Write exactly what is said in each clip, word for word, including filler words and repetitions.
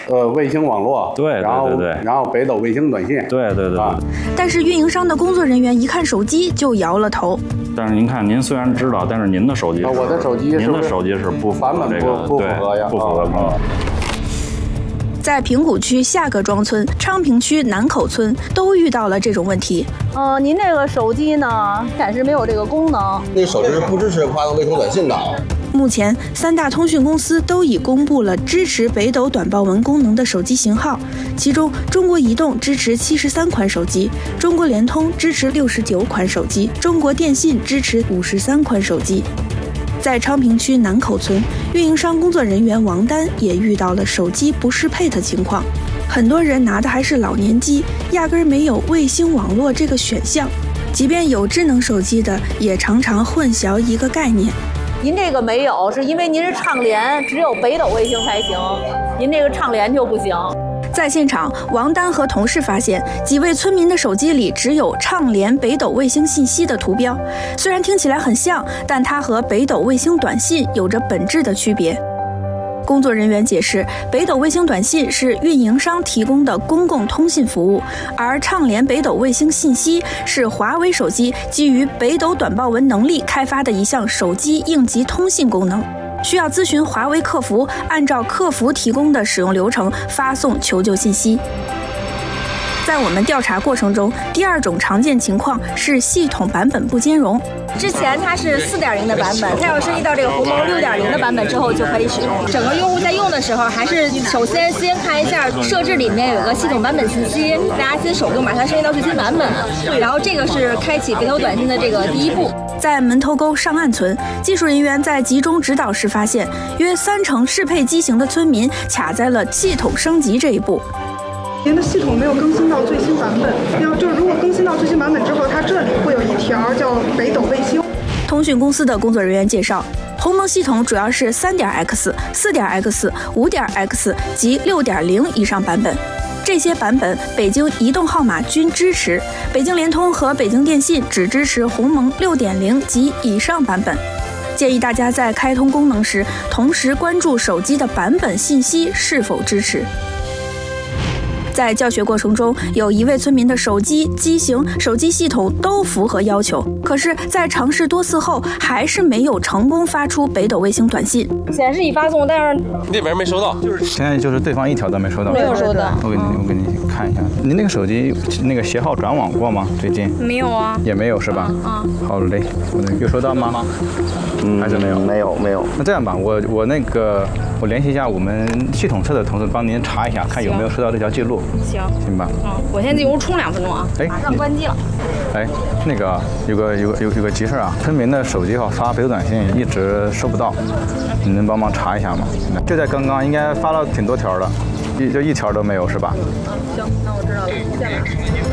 呃卫星网络， 对对对对， 然后然后北斗卫星短信， 对对对对。啊、 但是运营商的工作人员一看手机就摇了头。 但是您看，您虽然知道，但是您的手机， 啊、我的手机， 您的手机是不符合这个， 不符合呀， 不符合啊。 在平谷区下个庄村、昌平区南口村都遇到了这种问题。 呃，您这个手机呢，暂时没有这个功能。 那手机是不支持发送卫星短信的。 目前，三大通讯公司都已公布了支持北斗短报文功能的手机型号，其中中国移动支持七十三款手机，中国联通支持六十九款手机，中国电信支持五十三款手机。在昌平区南口村，运营商工作人员王丹也遇到了手机不适配的情况，很多人拿的还是老年机，压根儿没有卫星网络这个选项。即便有智能手机的，也常常混淆一个概念。 您这个没有，是因为您是畅联，只有北斗卫星才行，您这个畅联就不行。 在现场，王丹和同事发现，几位村民的手机里只有畅联北斗卫星信息的图标，虽然听起来很像，但它和北斗卫星短信有着本质的区别。工作人员解释，北斗卫星短信是运营商提供的公共通信服务，而畅联北斗卫星信息是华为手机基于北斗短报文能力开发的一项手机应急通信功能。需要咨询华为客服，按照客服提供的使用流程发送求救信息。在我们调查过程中，第二种常见情况是系统版本不兼容。 之前它是四点零的版本，它要升级到这个鸿蒙六点零的版本之后就可以使用。整个用户在用的时候，还是首先先看一下设置里面有个系统版本信息，大家先手动把它升级到最新版本，然后这个是开启北斗短信的这个第一步。 在门头沟上岸村，技术人员在集中指导时发现，约三成适配机型的村民卡在了系统升级这一步。 您的系统没有更新到最新版本，要就是如果更新到最新版本之后，它这里会有一条叫北斗卫星。 通讯公司的工作人员介绍，鸿蒙系统主要是 三点 X、四点 X、五点 X 及六点零以上版本。这些版本北京移动号码均支持，北京联通和北京电信只支持鸿蒙 六点零 及以上版本。建议大家在开通功能时，同时关注手机的版本信息是否支持。在教学过程中，有一位村民的手机机型、手机系统都符合要求，可是，在尝试多次后，还是没有成功发出北斗卫星短信。 显示已发送，但是那边没收到， 就是现在就是对方一条都没收到， 没有收到。 我给你，我给你看一下，您那个手机那个携号转网过吗？最近没有啊， 也没有是吧？ 啊， 好嘞，我的有收到吗？嗯，还是没有， 没有没有。 那这样吧，我我那个我联系一下我们系统侧的同事，帮您查一下，看有没有收到这条记录。 行， 行吧。 嗯，我先进屋冲两分钟啊，马上关机了。 哎，那个有个有个有有个急事啊，村民的手机号发北斗短信一直收不到，你能帮忙查一下吗？就在刚刚，应该发了挺多条的，一就一条都没有是吧？ 嗯，行，那我知道了，下边。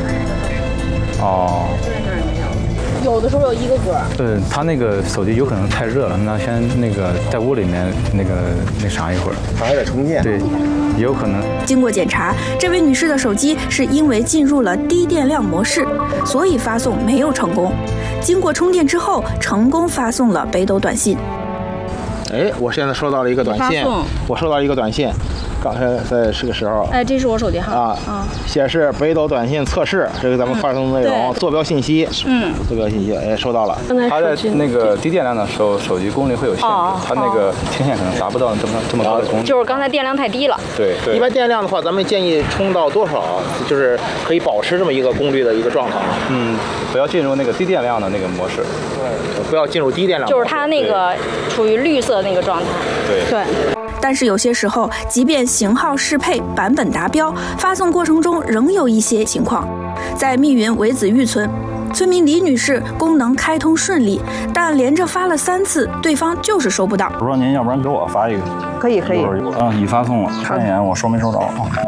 哦。 有的时候有一个格。 呃，他那个手机有可能太热了，那先那个在屋里面那个那啥一会儿， 还得充电。 对，也有可能。 经过检查，这位女士的手机是因为进入了低电量模式，所以发送没有成功。经过充电之后，成功发送了北斗短信。 哎，我现在收到了一个短信，我收到一个短信。刚才在这个时候， 哎，这是我手机号啊，啊，显示北斗短信测试，这个咱们发送的内容，坐标信息， 嗯， 坐标信息，哎，收到了。 它在那个低电量的时候，手机功率会有限制，它那个天线可能达不到这么这么高的功率。 就是刚才电量太低了。 对对。 一般电量的话，咱们建议充到多少，就是可以保持这么一个功率的一个状态？ 嗯，不要进入那个低电量的那个模式。 对，不要进入低电量。 就是它那个处于绿色那个状态。 对对。 但是有些时候，即便型号适配、版本达标，发送过程中仍有一些情况。在密云维子峪村，村民李女士功能开通顺利，但连着发了三次，对方就是收不到。 我说您要不然给我发一个？ 可以可以。 啊，已发送了，看一眼我收没收着？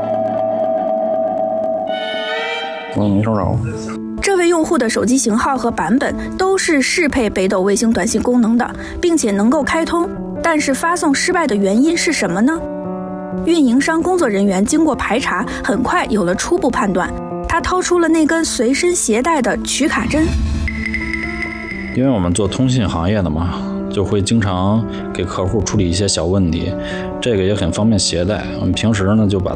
我没收着。 这位用户的手机型号和版本都是适配北斗卫星短信功能的，并且能够开通。但是发送失败的原因是什么呢？运营商工作人员经过排查，很快有了初步判断。他掏出了那根随身携带的取卡针。 因为我们做通信行业的嘛，就会经常给客户处理一些小问题，这个也很方便携带。我们平时呢就把